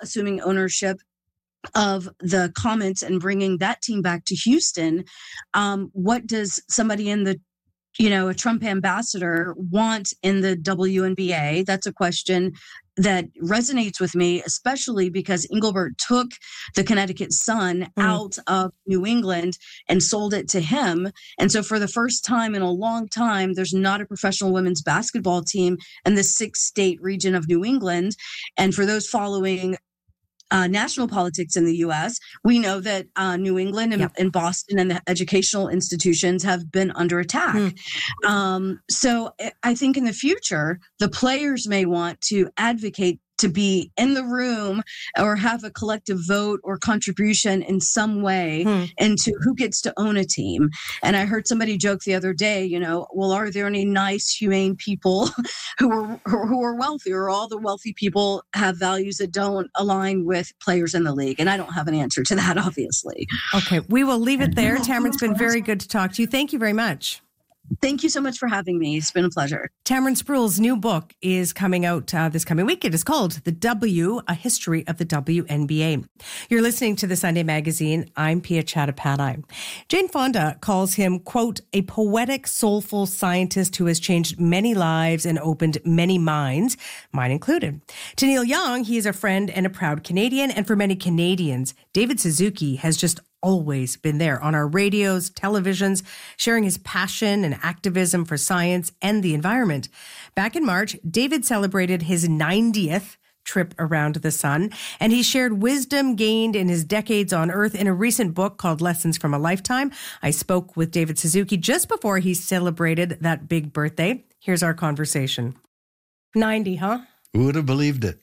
assuming ownership of the Comets and bringing that team back to Houston. What does somebody in the, a Trump ambassador want in the WNBA? That's a question that resonates with me, especially because Engelbert took the Connecticut Sun out of New England and sold it to him. And so for the first time in a long time, there's not a professional women's basketball team in the 6-state region of New England. And for those following national politics in the U.S., we know that New England and Boston and the educational institutions have been under attack. So I think in the future, the players may want to advocate to be in the room or have a collective vote or contribution in some way into who gets to own a team. And I heard somebody joke the other day, well, are there any nice, humane people who are wealthy, or all the wealthy people have values that don't align with players in the league? And I don't have an answer to that, obviously. Okay, we will leave it there. Tamron, it's been very good to talk to you. Thank you very much. Thank you so much for having me. It's been a pleasure. Tamron Spruill's new book is coming out this coming week. It is called The W, A History of the WNBA. You're listening to The Sunday Magazine. I'm Pia Chattopadhyay. Jane Fonda calls him, quote, a poetic, soulful scientist who has changed many lives and opened many minds, mine included. To Neil Young, he is a friend and a proud Canadian. And for many Canadians, David Suzuki has just always been there on our radios, televisions, sharing his passion and activism for science and the environment. Back in March, David celebrated his 90th trip around the sun, and he shared wisdom gained in his decades on Earth in a recent book called Lessons from a Lifetime. I spoke with David Suzuki just before he celebrated that big birthday. Here's our conversation. 90, huh? Who would have believed it?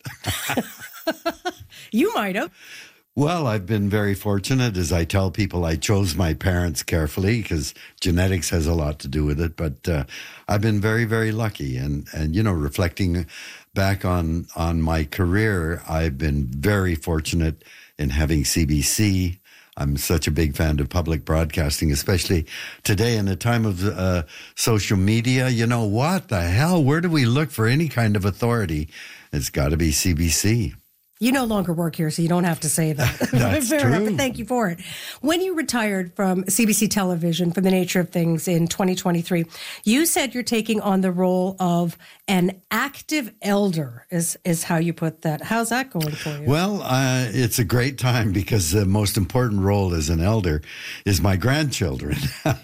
You might have. Well, I've been very fortunate. As I tell people, I chose my parents carefully because genetics has a lot to do with it. But I've been very, very lucky. And reflecting back on my career, I've been very fortunate in having CBC. I'm such a big fan of public broadcasting, especially today in the time of social media. What the hell? Where do we look for any kind of authority? It's got to be CBC. You no longer work here, so you don't have to say that. That's Fair true. enough, but thank you for it. When you retired from CBC Television for the nature of things in 2023, you said you're taking on the role of an active elder, is how you put that. How's that going for you? Well, it's a great time because the most important role as an elder is my grandchildren.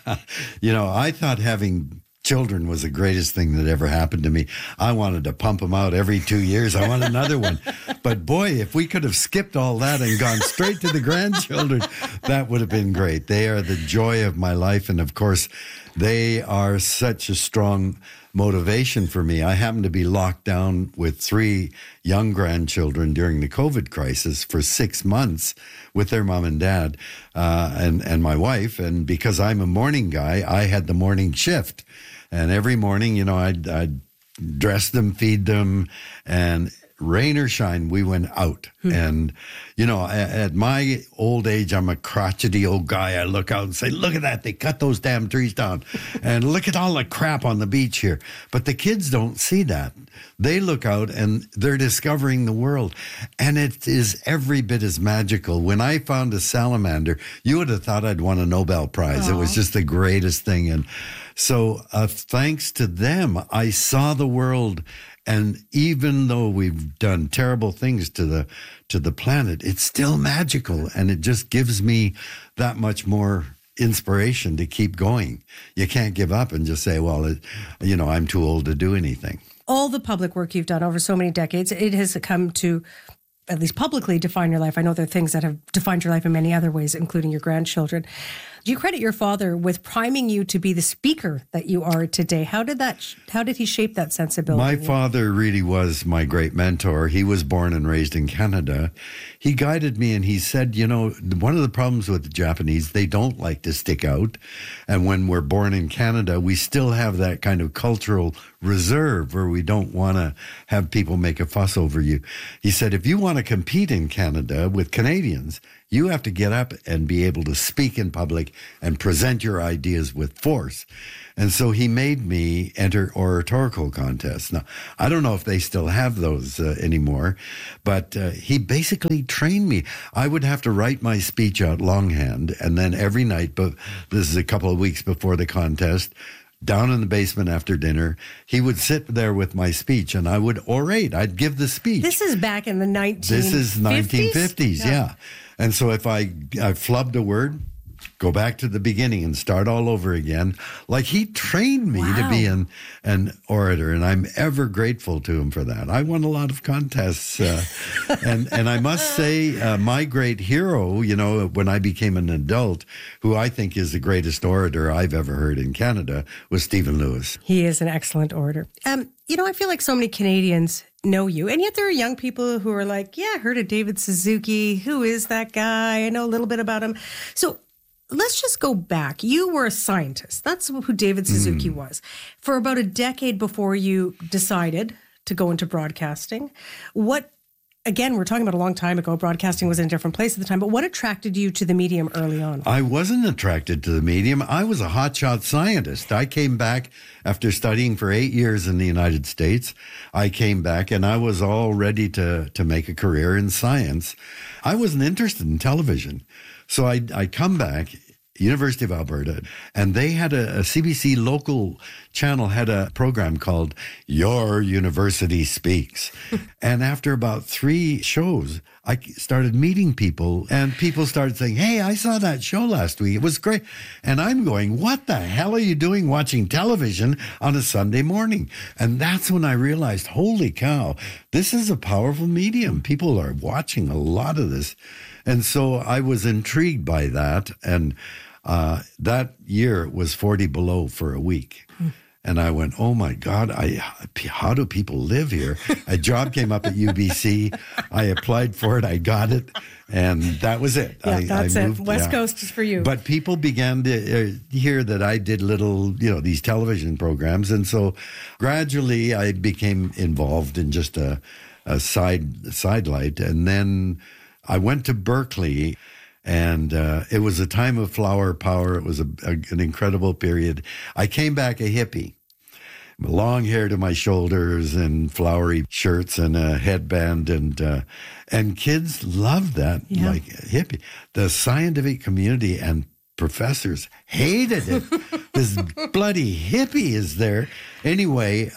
I thought having children was the greatest thing that ever happened to me. I wanted to pump them out every 2 years. I want another one. But boy, if we could have skipped all that and gone straight to the grandchildren, that would have been great. They are the joy of my life. And of course, they are such a strong motivation for me. I happen to be locked down with 3 young grandchildren during the COVID crisis for 6 months with their mom and dad and my wife. And because I'm a morning guy, I had the morning shift. And every morning, I'd dress them, feed them, and rain or shine, we went out. And, at my old age, I'm a crotchety old guy. I look out and say, look at that. They cut those damn trees down. And look at all the crap on the beach here. But the kids don't see that. They look out and they're discovering the world. And it is every bit as magical. When I found a salamander, you would have thought I'd won a Nobel Prize. Aww. It was just the greatest thing. And so thanks to them, I saw the world. And even though we've done terrible things to the planet, it's still magical. And it just gives me that much more inspiration to keep going. You can't give up and just say, well, I'm too old to do anything. All the public work you've done over so many decades, it has come to at least publicly define your life. I know there are things that have defined your life in many other ways, including your grandchildren. Do you credit your father with priming you to be the speaker that you are today? How did he shape that sensibility? My father really was my great mentor. He was born and raised in Canada. He guided me and he said, one of the problems with the Japanese, they don't like to stick out. And when we're born in Canada, we still have that kind of cultural reserve where we don't want to have people make a fuss over you. He said, if you want to compete in Canada with Canadians, You have to get up and be able to speak in public and present your ideas with force. And so he made me enter oratorical contests. Now, I don't know if they still have those anymore, but he basically trained me. I would have to write my speech out longhand, and then every night, but this is a couple of weeks before the contest, down in the basement after dinner, he would sit there with my speech, and I would orate. I'd give the speech. This is back in the 1950s? This is 1950s, yeah. And so if I flubbed a word, go back to the beginning and start all over again. Like, he trained me to be an orator, and I'm ever grateful to him for that. I won a lot of contests. And I must say, my great hero, you know, when I became an adult, who I think is the greatest orator I've ever heard in Canada, was Stephen Lewis. He is an excellent orator. You know, I feel like so many Canadians know you, and yet there are young people who are like, yeah, I heard of David Suzuki. Who is that guy? I know a little bit about him. So let's just go back. You were a scientist. That's who David Suzuki was. For about a decade before you decided to go into broadcasting. Again, we're talking about a long time ago. Broadcasting was in a different place at the time. But what attracted you to the medium early on? I wasn't attracted to the medium. I was a hotshot scientist. I came back after studying for 8 years in the United States. I came back and I was all ready to make a career in science. I wasn't interested in television. So I come back, University of Alberta, and they had a CBC local channel had a program called Your University Speaks. And after about 3 shows, I started meeting people, and people started saying, hey, I saw that show last week. It was great. And I'm going, what the hell are you doing watching television on a Sunday morning? And that's when I realized, holy cow, this is a powerful medium. People are watching a lot of this. And so I was intrigued by that. And that year it was 40 below for a week. And I went, oh my God, how do people live here? A job came up at UBC. I applied for it. I got it. And that was it. Yeah, that's it. West Coast is for you. But people began to hear that I did little, these television programs. And so gradually I became involved in just a sidelight. And then I went to Berkeley. And it was a time of flower power. It was an incredible period. I came back a hippie, long hair to my shoulders and flowery shirts and a headband. And kids loved that, like hippie. The scientific community and professors hated it. This bloody hippie is there. Anyway,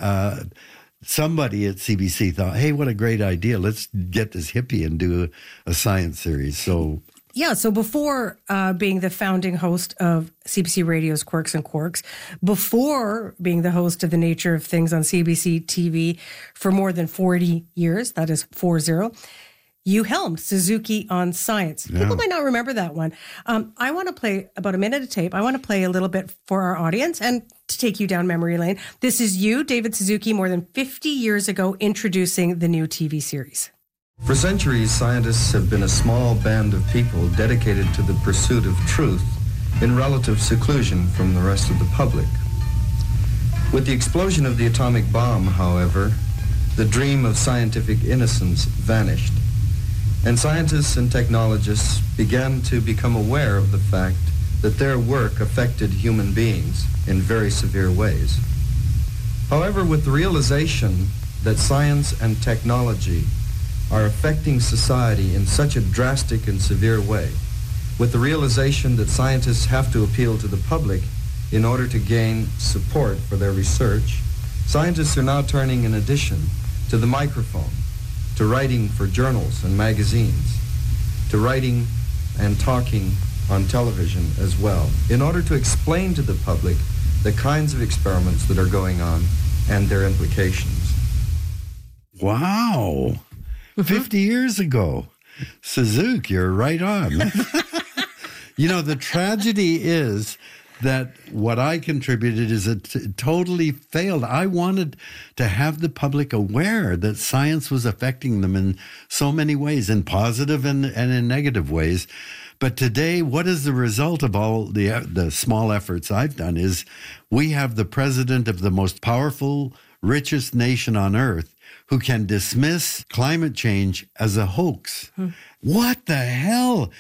somebody at CBC thought, hey, what a great idea. Let's get this hippie and do a science series. So before being the founding host of CBC Radio's Quirks and Quarks, before being the host of The Nature of Things on CBC TV for more than 40 years, that is 40, you helmed Suzuki on Science. Yeah. People might not remember that one. I want to play about a minute of tape. I want to play a little bit for our audience and to take you down memory lane. This is you, David Suzuki, more than 50 years ago, introducing the new TV series. For centuries, scientists have been a small band of people dedicated to the pursuit of truth in relative seclusion from the rest of the public. With the explosion of the atomic bomb, however, the dream of scientific innocence vanished, and scientists and technologists began to become aware of the fact that their work affected human beings in very severe ways. However, with the realization that science and technology are affecting society in such a drastic and severe way, with the realization that scientists have to appeal to the public in order to gain support for their research, scientists are now turning, in addition to the microphone, to writing for journals and magazines, to writing and talking on television as well, in order to explain to the public the kinds of experiments that are going on and their implications. Wow. 50 years ago. Suzuki, you're right on. The tragedy is that what I contributed is it totally failed. I wanted to have the public aware that science was affecting them in so many ways, in positive and in negative ways. But today, what is the result of all the small efforts I've done is we have the president of the most powerful, richest nation on earth who can dismiss climate change as a hoax. What the hell?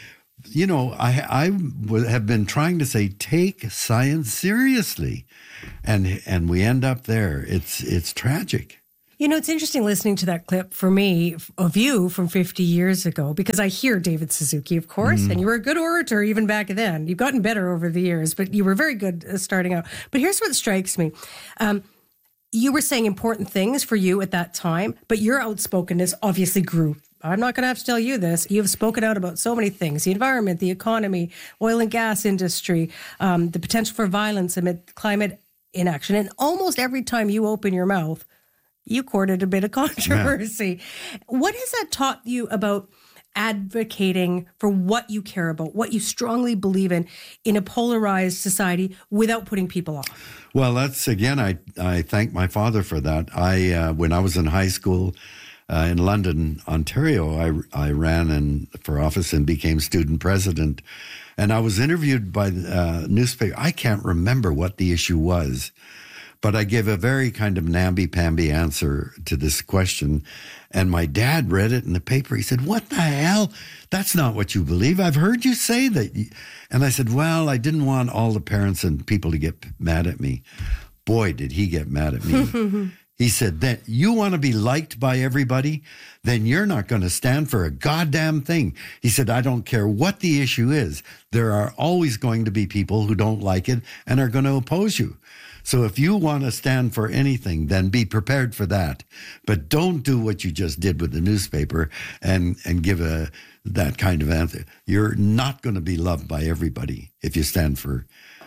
you know, have been trying to say, take science seriously. And we end up there. It's tragic. You know, it's interesting listening to that clip for me of you from 50 years ago, because I hear David Suzuki, of course, and you were a good orator even back then. You've gotten better over the years, but you were very good starting out. But here's what strikes me. You were saying important things for you at that time, but your outspokenness obviously grew. I'm not going to have to tell you this. You've spoken out about so many things: the environment, the economy, oil and gas industry, the potential for violence amid climate inaction. And almost every time you open your mouth, you courted a bit of controversy. Yeah. What has that taught you about advocating for what you care about, what you strongly believe in a polarized society without putting people off? Well, that's, again, I thank my father for that. When I was in high school in London, Ontario, I ran for office and became student president. And I was interviewed by the newspaper. I can't remember what the issue was, but I gave a very kind of namby-pamby answer to this question. And my dad read it in the paper. He said, "What the hell? That's not what you believe. I've heard you say that." And I said, "Well, I didn't want all the parents and people to get mad at me." Boy, did he get mad at me. He said, "That you want to be liked by everybody, then you're not going to stand for a goddamn thing." He said, "I don't care what the issue is. There are always going to be people who don't like it and are going to oppose you. So if you want to stand for anything, then be prepared for that. But don't do what you just did with the newspaper and give that kind of answer. You're not going to be loved by everybody if you stand for,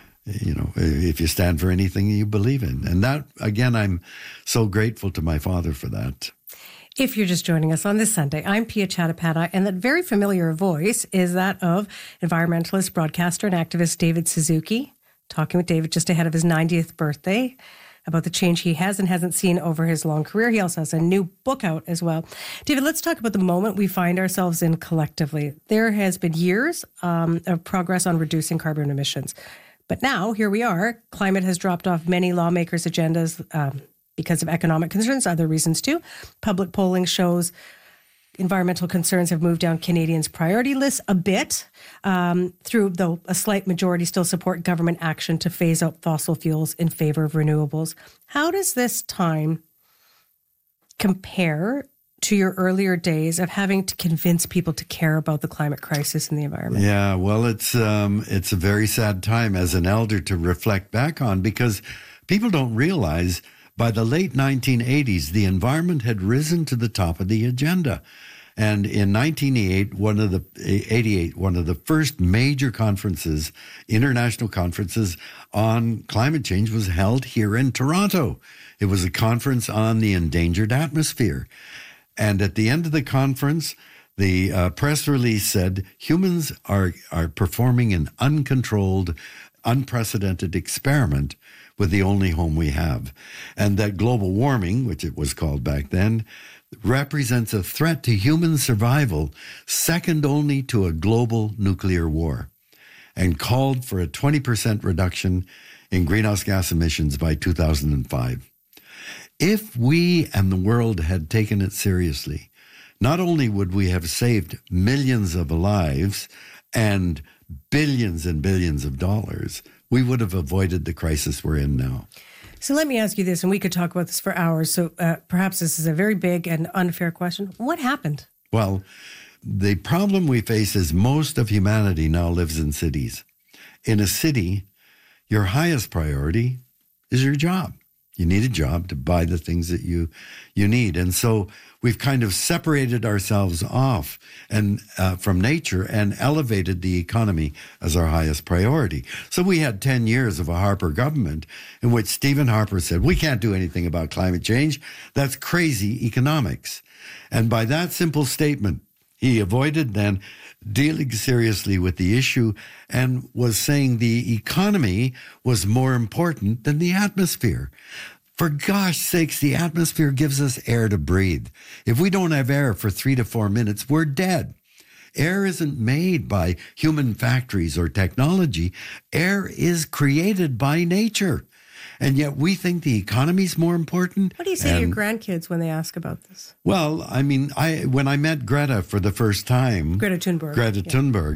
if you stand for anything you believe in." And that, again, I'm so grateful to my father for that. If you're just joining us on this Sunday, I'm Pia Chattopadhyay, and that very familiar voice is that of environmentalist, broadcaster, and activist David Suzuki. Talking with David just ahead of his 90th birthday about the change he has and hasn't seen over his long career. He also has a new book out as well. David, let's talk about the moment we find ourselves in collectively. There has been years of progress on reducing carbon emissions. But now, here we are. Climate has dropped off many lawmakers' agendas because of economic concerns, other reasons too. Public polling shows environmental concerns have moved down Canadians' priority lists a bit, though a slight majority still support government action to phase out fossil fuels in favor of renewables. How does this time compare to your earlier days of having to convince people to care about the climate crisis and the environment? Yeah, well, it's a very sad time as an elder to reflect back on, because people don't realize by the late 1980s, the environment had risen to the top of the agenda. And in 1988, one of the first major conferences, international conferences on climate change, was held here in Toronto. It was a conference on the endangered atmosphere. And at the end of the conference, the press release said, humans are performing an uncontrolled, unprecedented experiment with the only home we have. And that global warming, which it was called back then, represents a threat to human survival, second only to a global nuclear war, and called for a 20% reduction in greenhouse gas emissions by 2005. If we and the world had taken it seriously, not only would we have saved millions of lives and billions and billions of dollars, we would have avoided the crisis we're in now. So let me ask you this, and we could talk about this for hours. So perhaps this is a very big and unfair question. What happened? Well, the problem we face is most of humanity now lives in cities. In a city, your highest priority is your job. You need a job to buy the things that you need. And so we've kind of separated ourselves off and from nature and elevated the economy as our highest priority. So we had 10 years of a Harper government in which Stephen Harper said, we can't do anything about climate change. That's crazy economics. And by that simple statement, he avoided then dealing seriously with the issue and was saying the economy was more important than the atmosphere. For gosh sakes, the atmosphere gives us air to breathe. If we don't have air for 3 to 4 minutes, we're dead. Air isn't made by human factories or technology. Air is created by nature. And yet we think the economy's more important. What do you say to your grandkids when they ask about this? Well, I mean, when I met Greta for the first time, Greta Thunberg,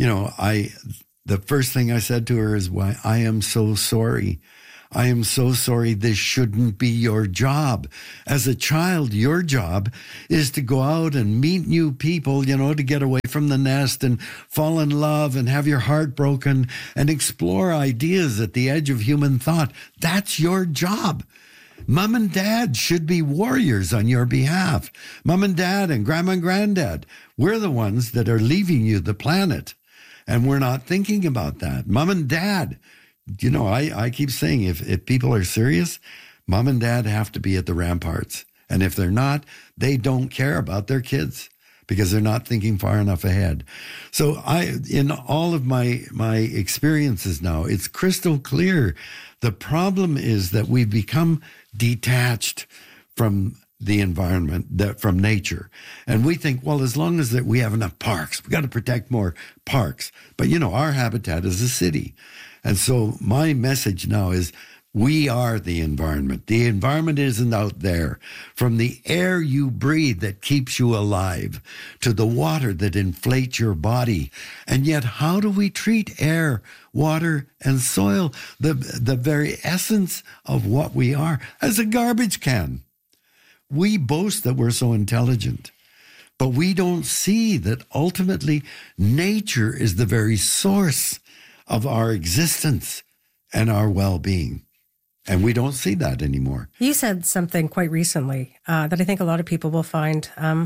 The first thing I said to her is, why, I am so sorry. I am so sorry. This shouldn't be your job. As a child, your job is to go out and meet new people, to get away from the nest and fall in love and have your heart broken and explore ideas at the edge of human thought. That's your job. Mom and dad should be warriors on your behalf. Mom and dad and grandma and granddad, we're the ones that are leaving you the planet. And we're not thinking about that. Mom and dad, I keep saying if people are serious, mom and dad have to be at the ramparts. And if they're not, they don't care about their kids because they're not thinking far enough ahead. So in all of my experiences now, it's crystal clear. The problem is that we've become detached from the environment, from nature. And we think, well, as long as that we have enough parks, we got to protect more parks. But, our habitat is a city. And so my message now is we are the environment. The environment isn't out there. From the air you breathe that keeps you alive to the water that inflates your body. And yet, how do we treat air, water, and soil, the very essence of what we are, as a garbage can? We boast that we're so intelligent, but we don't see that ultimately nature is the very source of our existence and our well-being. And we don't see that anymore. You said something quite recently that I think a lot of people will find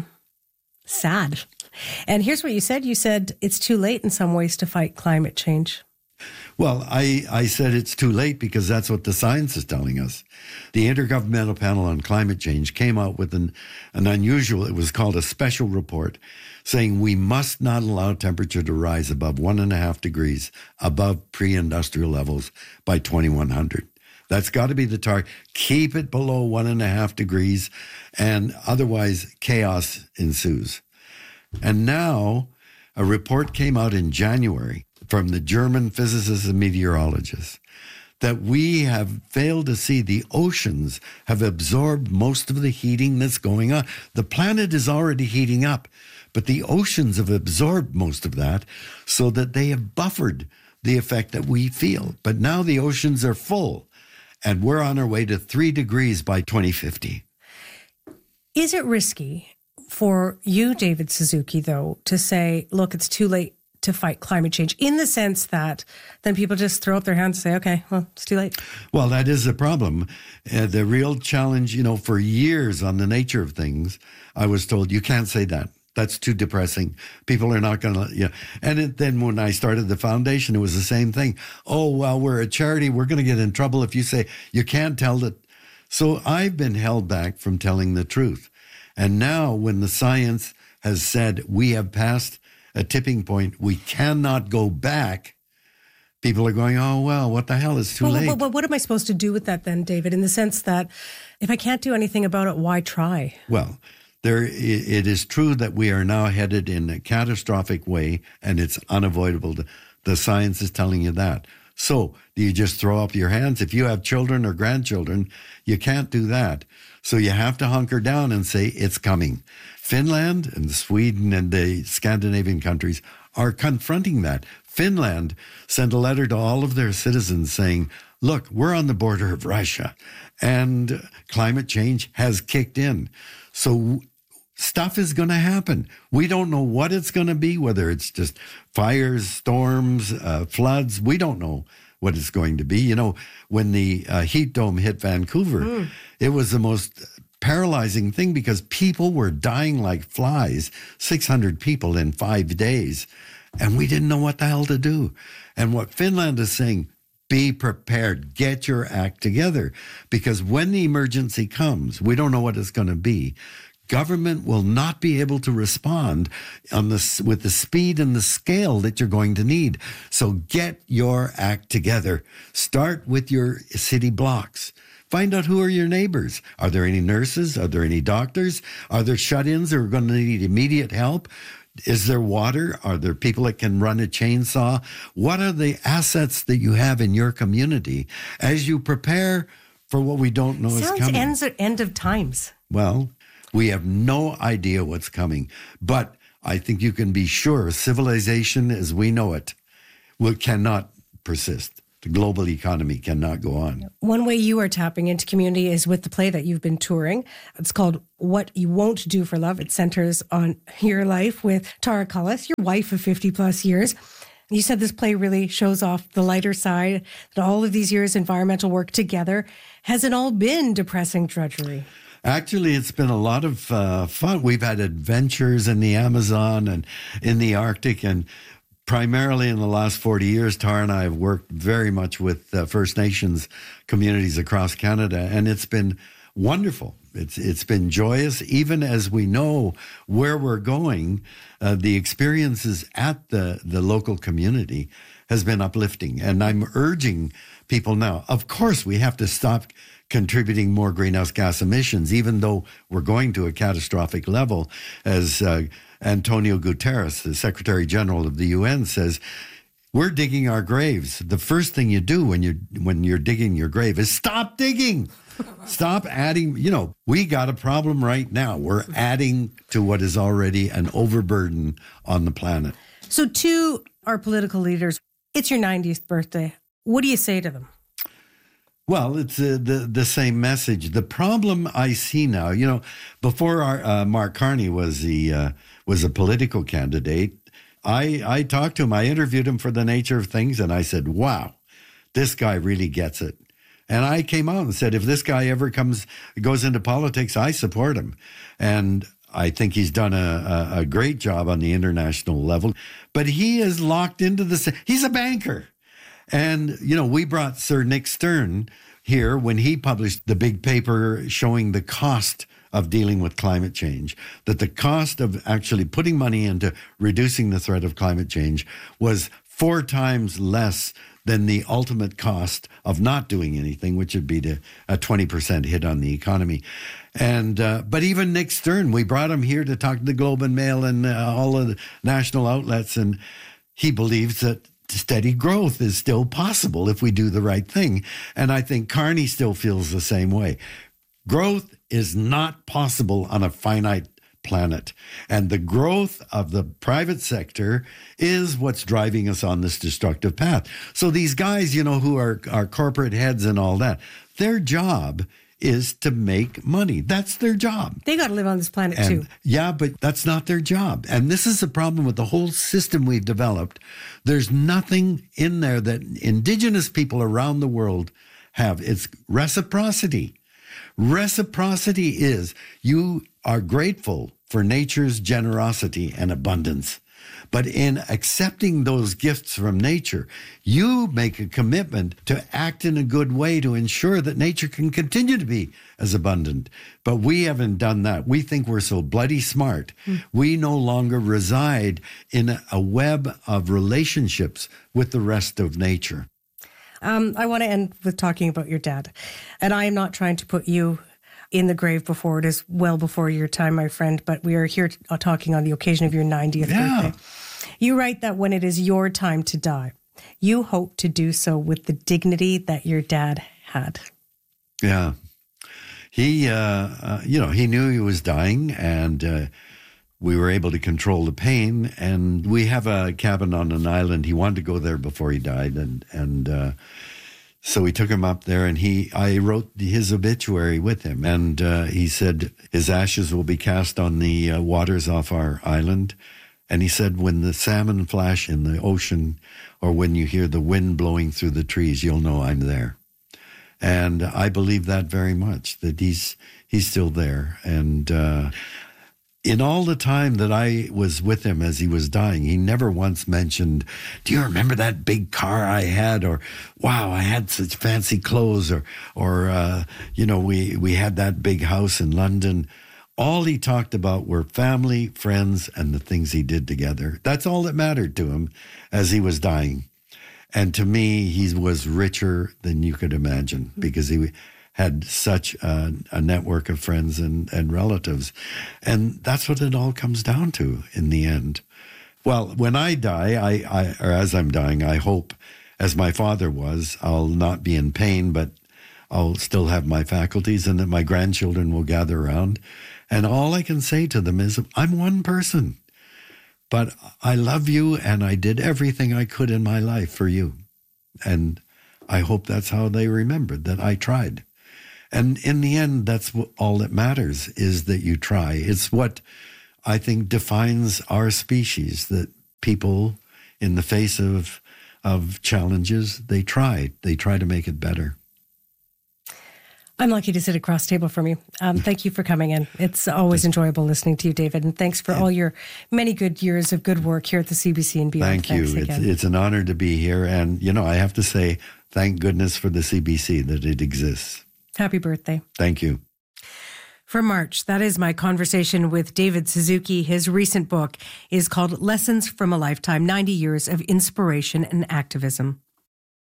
sad. And here's what you said. You said it's too late in some ways to fight climate change. Well, I said it's too late because that's what the science is telling us. The Intergovernmental Panel on Climate Change came out with an unusual, it was called a special report, saying we must not allow temperature to rise above 1.5 degrees above pre-industrial levels by 2100. That's got to be the target. Keep it below 1.5 degrees, and otherwise chaos ensues. And now a report came out in January from the German physicists and meteorologists that we have failed to see the oceans have absorbed most of the heating that's going on. The planet is already heating up, but the oceans have absorbed most of that so that they have buffered the effect that we feel. But now the oceans are full, and we're on our way to 3 degrees by 2050. Is it risky for you, David Suzuki, though, to say, look, it's too late to fight climate change, in the sense that then people just throw up their hands and say, okay, well, it's too late? Well, that is a problem. The real challenge, for years on the nature of things, I was told, you can't say that. That's too depressing. People are not going to, And then when I started the foundation, it was the same thing. Oh, well, we're a charity. We're going to get in trouble if you say you can't tell that. So I've been held back from telling the truth. And now when the science has said we have passed a tipping point, we cannot go back, people are going, oh, well, what the hell, is too late. But what am I supposed to do with that then, David, in the sense that if I can't do anything about it, why try? Well, it is true that we are now headed in a catastrophic way, and it's unavoidable. The science is telling you that. So do you just throw up your hands? If you have children or grandchildren, you can't do that. So you have to hunker down and say, it's coming. Finland and Sweden and the Scandinavian countries are confronting that. Finland sent a letter to all of their citizens saying, look, we're on the border of Russia and climate change has kicked in. So stuff is going to happen. We don't know what it's going to be, whether it's just fires, storms, floods. We don't know what it's going to be. When the heat dome hit Vancouver, it was the most paralyzing thing because people were dying like flies, 600 people in 5 days, and we didn't know what the hell to do. And what Finland is saying, be prepared, get your act together, because when the emergency comes, we don't know what it's going to be. Government will not be able to respond with the speed and the scale that you're going to need. So get your act together. Start with your city blocks. Find out who are your neighbors. Are there any nurses? Are there any doctors? Are there shut-ins who are going to need immediate help? Is there water? Are there people that can run a chainsaw? What are the assets that you have in your community as you prepare for what we don't know is coming? Sounds end of times. Well, we have no idea what's coming. But I think you can be sure civilization as we know it cannot persist. The global economy cannot go on. One way you are tapping into community is with the play that you've been touring. It's called What You Won't Do for Love. It centers on your life with Tara Cullis, your wife of 50 plus years. You said this play really shows off the lighter side, that all of these years environmental work together hasn't all been depressing drudgery. Actually, it's been a lot of fun. We've had adventures in the Amazon and in the Arctic, and primarily in the last 40 years, Tara and I have worked very much with First Nations communities across Canada, and it's been wonderful. It's been joyous, even as we know where we're going. The experiences at the local community has been uplifting, and I'm urging people now. Of course, we have to stop contributing more greenhouse gas emissions, even though we're going to a catastrophic level, as Antonio Guterres, the Secretary General of the UN, says. We're digging our graves. The first thing you do when you're digging your grave is stop digging. Stop adding. We got a problem right now. We're adding to what is already an overburden on the planet. So to our political leaders, it's your 90th birthday. What do you say to them? Well, it's the same message. The problem I see now, before Mark Carney was a political candidate, I talked to him. I interviewed him for The Nature of Things, and I said, wow, this guy really gets it. And I came out and said, if this guy ever goes into politics, I support him. And I think he's done a great job on the international level. But he is locked into he's a banker. And, we brought Sir Nick Stern here when he published the big paper showing the cost of dealing with climate change, that the cost of actually putting money into reducing the threat of climate change was 4 times less than the ultimate cost of not doing anything, which would be a 20% hit on the economy. And but even Nick Stern, we brought him here to talk to the Globe and Mail and all of the national outlets, and he believes that steady growth is still possible if we do the right thing. And I think Carney still feels the same way. Growth is not possible on a finite planet. And the growth of the private sector is what's driving us on this destructive path. So these guys, who are corporate heads and all that, their job is to make money. That's their job. They got to live on this planet too. Yeah, but that's not their job. And this is the problem with the whole system we've developed. There's nothing in there that Indigenous people around the world have. It's reciprocity. Reciprocity is you are grateful for nature's generosity and abundance. But in accepting those gifts from nature, you make a commitment to act in a good way to ensure that nature can continue to be as abundant. But we haven't done that. We think we're so bloody smart. We no longer reside in a web of relationships with the rest of nature. I want to end with talking about your dad. And I am not trying to put you in the grave before it is well before your time, my friend, but we are here talking on the occasion of your 90th birthday. You write that when it is your time to die, you hope to do so with the dignity that your dad had. Yeah. He, he knew he was dying, and we were able to control the pain. And we have a cabin on an island. He wanted to go there before he died, and so we took him up there, and I wrote his obituary with him. And he said his ashes will be cast on the waters off our island. And he said, when the salmon flash in the ocean, or when you hear the wind blowing through the trees, you'll know I'm there. And I believe that very much, that he's still there. And in all the time that I was with him as he was dying, he never once mentioned, do you remember that big car I had? Or, wow, I had such fancy clothes. Or we had that big house in London. All he talked about were family, friends, and the things he did together. That's all that mattered to him as he was dying. And to me, he was richer than you could imagine, because he had such a network of friends and relatives. And that's what it all comes down to in the end. Well, when I die, or as I'm dying, I hope, as my father was, I'll not be in pain, but I'll still have my faculties, and that my grandchildren will gather around. And all I can say to them is, I'm one person. but I love you and I did everything I could in my life for you. And I hope that's how they remembered, that I tried. And in the end, that's all that matters, is that you try. It's what I think defines our species, that people, in the face of challenges, they try to make it better. I'm lucky to sit across the table from you. Thank you for coming in. It's always enjoyable listening to you, David. And thanks for all your many good years of good work here at the CBC and beyond. Thank you. It's an honor to be here. And, I have to say, thank goodness for the CBC that it exists. Happy birthday. Thank you. For March, that is my conversation with David Suzuki. His recent book is called Lessons from a Lifetime, 90 Years of Inspiration and Activism.